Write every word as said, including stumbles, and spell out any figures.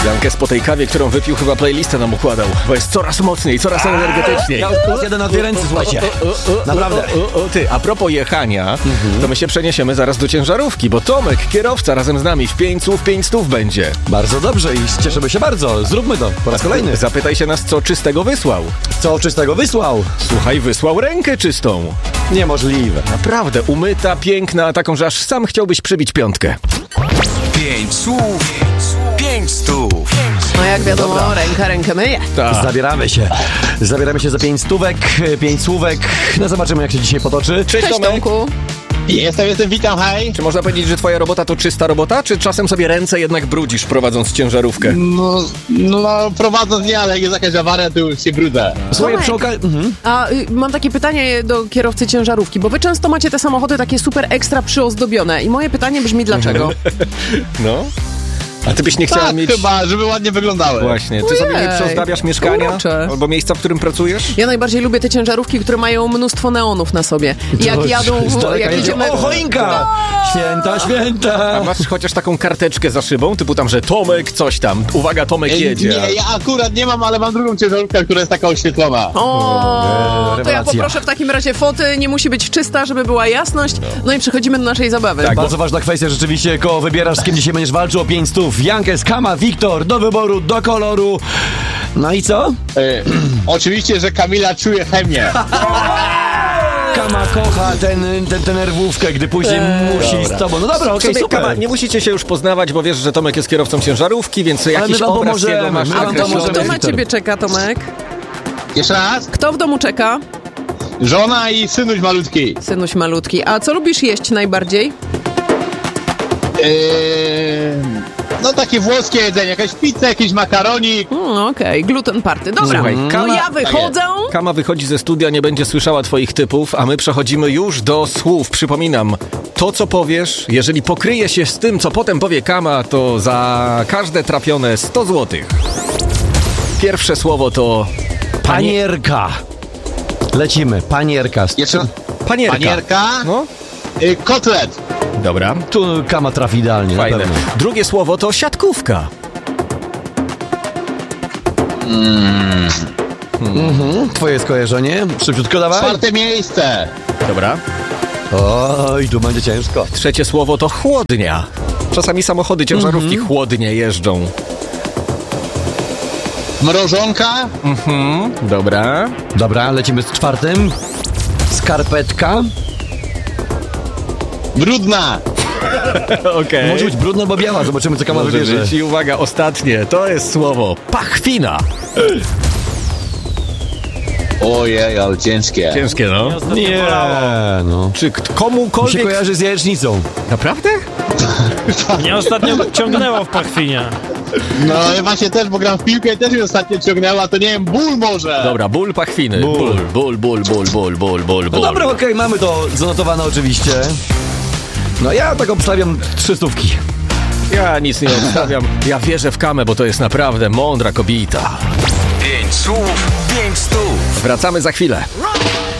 Jankes po tej kawie, którą wypił, chyba playlistę nam układał, bo jest coraz mocniej, coraz energetyczniej. Ja już jeden na dwie ręce, słuchajcie. Naprawdę. O, o, o, ty, a propos jechania, mhm. to my się przeniesiemy zaraz do ciężarówki, bo Tomek, kierowca, razem z nami w pięć słów, pięć stów będzie. Bardzo dobrze i cieszymy się bardzo. Zróbmy to po raz kolejny. Zapytaj się nas, co czystego wysłał. Co czystego wysłał? Słuchaj, wysłał rękę czystą. Niemożliwe. Naprawdę, umyta, piękna, taką, że aż sam chciałbyś przybić piątkę. Pięć słów, pięć stów. No jak wiadomo, dobra. Ręka rękę myje. Ta. Zabieramy się. Zabieramy się za pięć stówek, pięć słówek. No zobaczymy, jak się dzisiaj potoczy. Cześć, Cześć Tomku. Jestem, jestem, witam, hej. Czy można powiedzieć, że twoja robota to czysta robota, czy czasem sobie ręce jednak brudzisz, prowadząc ciężarówkę? No, no prowadząc nie, ale jak jest jakaś awaria, to już się brudzę. Słuchaj, przy okazji... Mhm. A y, mam takie pytanie do kierowcy ciężarówki, bo wy często macie te samochody takie super ekstra przyozdobione i moje pytanie brzmi dlaczego? No. A ty byś nie chciała tak, mieć... chyba, żeby ładnie wyglądały. Właśnie. Ty Ojej, sobie nie przyozdabiasz mieszkania? urocze. Albo miejsca, w którym pracujesz? Ja najbardziej lubię te ciężarówki, które mają mnóstwo neonów na sobie. I jak jadą... Jak jedziemy... O, choinka! Święta, święta! A masz chociaż taką karteczkę za szybą, typu tam, że Tomek coś tam. Uwaga, Tomek Ej, jedzie. Nie, ja akurat nie mam, ale mam drugą ciężarówkę, która jest taka oświetlona. O, Eee, to ja rewelacja. poproszę w takim razie foty, nie musi być czysta, żeby była jasność. No i przechodzimy do naszej zabawy. Tak. Bardzo ważna kwestia, rzeczywiście, koło wybierasz, z kim dzisiaj będziesz walczył o pięć stów. Jankes, Kama, Wiktor, do wyboru, do koloru. No i co? E, oczywiście, że Kamila czuje chemię. Kama kocha ten, ten, ten nerwówkę, gdy później musi z tobą. No dobra, okej, Sobie, super. Kama, nie musicie się już poznawać, bo wiesz, że Tomek jest kierowcą ciężarówki, więc jakiś my wam obraz pomożemy, jego masz my wam A kto, określony. kto na Wiktor. ciebie czeka, Tomek? Jeszcze raz. Kto w domu czeka? Żona i synuś malutki. Synuś malutki. A co lubisz jeść najbardziej? E, no takie włoskie jedzenie, jakaś pizza, jakiś makaronik. Mm, Okej, okay. Gluten party. Dobra, Słuchaj, no Kama- ja wychodzę. Kama wychodzi ze studia, nie będzie słyszała twoich typów, a my przechodzimy już do słów. Przypominam, to co powiesz, jeżeli pokryje się z tym, co potem powie Kama, to za każde trafione sto złotych. Pierwsze słowo to... Panie... Panierka. Lecimy, panierka. Jeszcze Panierka. panierka. No, E, kotlet. dobra. Tu Kama trafi idealnie, Fajne. na pewno. Drugie słowo to siatkówka. Mhm. Twoje skojarzenie? Szybciutko dawaj. Czwarte miejsce. Dobra. Oj, tu będzie ciężko. Trzecie słowo to chłodnia. Czasami samochody ciężarówki Mhm. chłodnie jeżdżą. Mrożonka. Mhm, dobra. Dobra, lecimy z czwartym. Skarpetka. Brudna. Okej. Może być brudna albo biała, zobaczymy, co Kama Może wybierze. być. I uwaga, ostatnie. To jest słowo pachwina. Ojej, ale ciężkie. Ciężkie, no. Nie, no. Czy k- Mi się komukolwiek... kojarzy z jajecznicą. Naprawdę? Mnie ostatnio ciągnęło w pachwinie. No ja właśnie też, bo gram w piłkę i też mnie ostatnio ciągnęła, to nie wiem, ból może. Dobra, ból pachwiny. Ból. Ból, ból, ból, ból, ból, ból, ból, No ból. dobra, okej, mamy to zanotowane oczywiście. No ja tak obstawiam trzy stówki. Ja nic nie obstawiam. Ja wierzę w Kamę, bo to jest naprawdę mądra kobieta. Pięć słów, pięć stów. Wracamy za chwilę.